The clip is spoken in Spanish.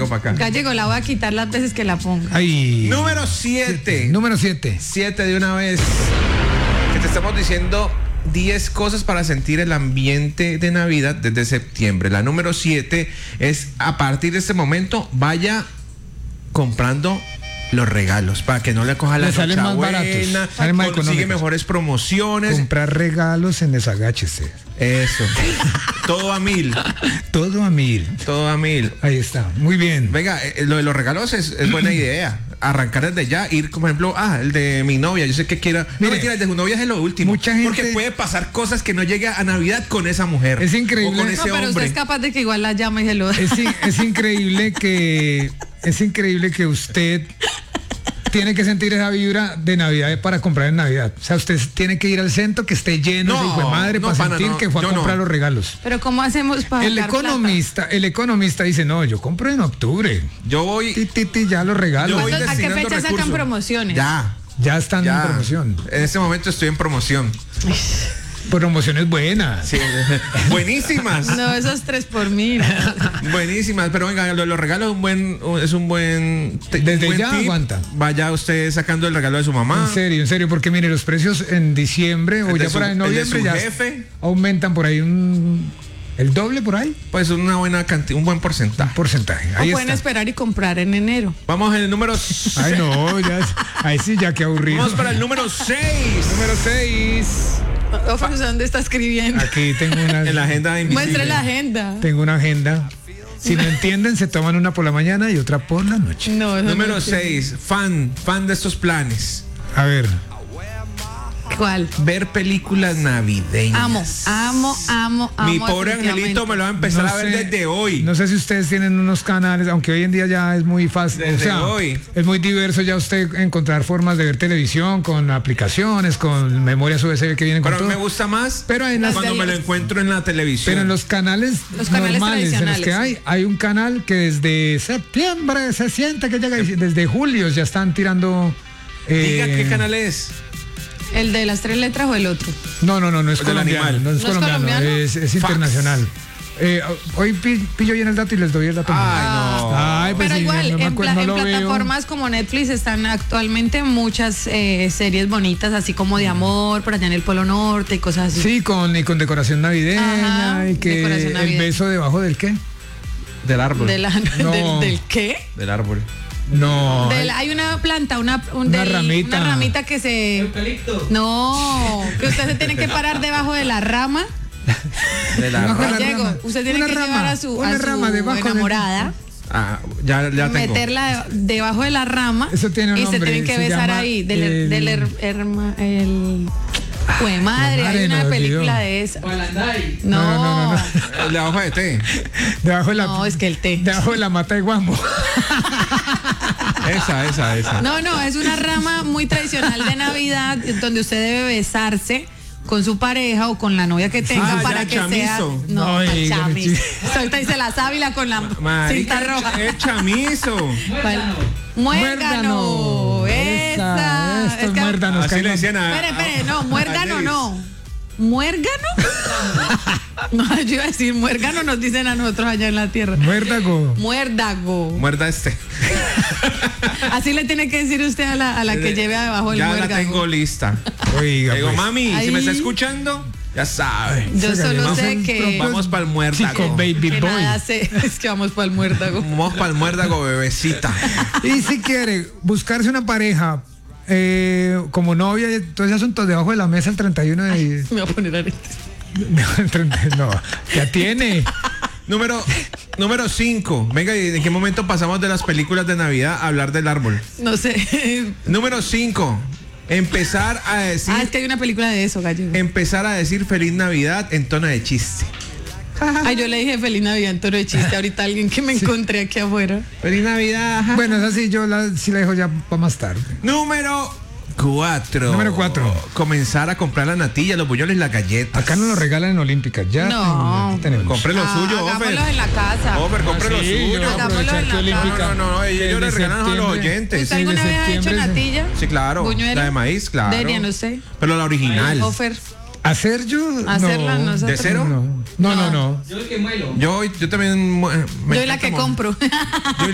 traigo para acá. Gallego, la voy a quitar las veces que la ponga. Ay. Número 7. Número 7. 7 de una vez. Que te estamos diciendo 10 cosas para sentir el ambiente de Navidad desde septiembre. La número 7 es, a partir de este momento, vaya comprando los regalos para que no le coja la Le salen más Nochebuena, baratos, salen más consigue económicos. mejores promociones. Comprar regalos en Desagáchese. Eso. Todo a 1000. Todo a 1000. Todo a 1000. Ahí está. Muy bien. Venga, lo de los regalos es buena idea. Arrancar desde ya, ir, como ejemplo, el de mi novia, yo sé que quiera. No, Mire, mentira, el de su novia es lo último. mucha gente- Porque puede pasar cosas que no llegue a Navidad con esa mujer. Es increíble. O con No, ese No, pero usted hombre. es capaz de que igual la llame y se lo Es increíble que usted tiene que sentir esa vibra de Navidad para comprar en Navidad. O sea, usted tiene que ir al centro que esté lleno No, de hijo de madre no, para pana, sentir no, que fue a yo comprar no. los regalos. Pero ¿cómo hacemos para El sacar economista dice, no, yo compro en octubre. Yo voy. Ya los regalos. Yo voy plata? ¿A qué destinando fecha sacan recursos. promociones? Ya están Ya. en promoción. En este momento estoy en promoción. Promociones buenas. Sí. Buenísimas. No, esos 3 por 1000. Buenísimas, pero venga, lo de los regalos es un buen Desde buen ya tip. aguanta. Vaya usted sacando el regalo de su mamá. En serio, porque mire, los precios en diciembre o El de ya por ahí en su- el de noviembre su ya jefe. aumentan por ahí el doble por ahí, Pues una buena cantidad, un buen porcentaje. porcentaje. O Ahí pueden está. esperar y comprar en enero. Vamos en el número. Ay, no, ahí sí, ya que aburrido. Vamos para el número 6. Número 6. Ofer, ¿usted dónde está escribiendo? Aquí tengo En la agenda invisible. Muestre la agenda. tengo una agenda. Si no entienden, se toman una por la mañana y otra por la noche. No, eso Número no entiendo. 6. Fan de estos planes. A ver, ¿Cuál? Ver películas navideñas. Amo. Mi pobre angelito me lo va a empezar a ver desde hoy. No sé si ustedes tienen unos canales, aunque hoy en día ya es muy fácil. Desde hoy. Es muy diverso ya usted encontrar formas de ver televisión con aplicaciones, con memorias USB que vienen con Pero a mí todo. me gusta más Pero en las cuando me lo encuentro en la televisión. Pero en los canales, Los canales normales en los que tradicionales. hay un canal que desde septiembre se siente que llega, y desde julio ya están tirando. Diga qué canal es. ¿El de las 3 letras o el otro? No es El del colombiano, animal. no es ¿No es colombiano, colombiano? es Fax. internacional. Hoy pillo bien el dato y les doy el dato. Ay, pues Pero sí, igual, no me en, acuerdo, no en lo veo. plataformas como Netflix están actualmente muchas series bonitas, así como de amor, por allá en el Polo Norte y cosas así. Sí, y con decoración navideña. Ajá, Y que decoración el navideña. beso debajo del qué. Del árbol. No. ¿Del qué? Del árbol. No. Hay una planta, una ramita. una ramita que se... Eucalipto. No, que usted se tiene que parar debajo de la rama. Del Debajo árbol. de la Gallego, rama. usted tiene Una que rama, llevar a su una rama debajo de- enamorada, Ya tengo. meterla debajo de la rama Eso tiene un y nombre, se tienen que se besar llama ahí. Pues madre, madre, hay una nos película olvidó. de esa. Balanday. No, El de abajo de té. Debajo de la, no, es que el té. debajo de la mata de guambo. Esa. No, es una rama muy tradicional de Navidad donde usted debe besarse con su pareja o con la novia que tenga Ah, para ya, que sea. chamizo. No, Ay, chamizo. Suelta y se la sábila con la Marica, cinta roja. es chamizo. ¿Cuál? Muérgano. Esa. Estos Es que- muérdanos. Así le caigan. decían a. Espere, no, muérgano Davis. no. ¿Muérgano? No, yo iba a decir, muérgano nos dicen a nosotros allá en la tierra. Muérdago. Muérdago. Muerda este. Así le tiene que decir usted a la que lleve abajo el Ya muérgago. la tengo lista. Oiga, Le digo, pues. mami, si Ahí. me está escuchando, ya sabe. Yo solo Vamos sé a un que, Vamos para el muérdago. Chico baby que boy. nada sé, es que vamos para el muérdago. Vamos para el muérdago, bebecita. Y si quiere buscarse una pareja como novia, todo ese asunto debajo de la mesa el 31 de... Me voy a poner aretes. No, ya tiene. Número 5. Venga, ¿y en qué momento pasamos de las películas de Navidad a hablar del árbol? No sé. Número 5. Empezar a decir. Es que hay una película de eso, Gallego. Empezar a decir Feliz Navidad en tono de chiste. Ay, yo le dije Feliz Navidad en toro de chiste ahorita a alguien que me encontré aquí afuera. Feliz Navidad. Ajá. Bueno, esa sí, sí la dejo ya para más tarde. Número 4. Número 4. Comenzar a comprar la natilla, los buñueles y las galletas. Acá no lo regalan en Olímpicas, ya. No. aquí tenemos. Compre lo suyo, Ofer. hagámoslo en la casa. Ofer, compre lo Sí, suyo. yo Hagámoslo aprovechar en que la Olímpica. No, ellos le desde regalan a los septiembre. oyentes. ¿Usted alguna desde vez ha hecho septiembre, natilla? Sí, claro. ¿Buñuelo? La de maíz, claro. Debería, no sé. Pero la original. Ofer. ¿Hacer yo? Hacerla no. nosotros. ¿De cero? No. No. Yo el que muelo. Yo también. Yo soy la que compro. Yo